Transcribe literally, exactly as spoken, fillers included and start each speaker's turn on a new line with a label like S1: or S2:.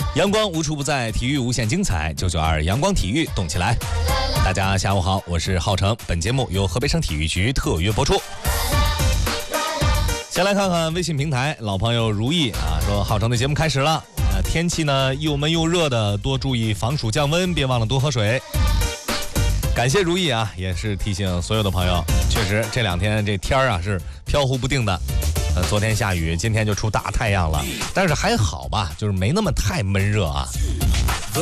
S1: 阳光无处不在，体育无限精彩。九九二阳光体育，动起来！大家下午好，我是浩成。本节目由河北省体育局特约播出。先来看看微信平台，老朋友如意啊说，浩成的节目开始了。呃，天气呢又闷又热的，多注意防暑降温，别忘了多喝水。感谢如意啊，也是提醒所有的朋友，确实这两天这天啊是飘忽不定的。呃，昨天下雨，今天就出大太阳了，但是还好吧，就是没那么太闷热啊。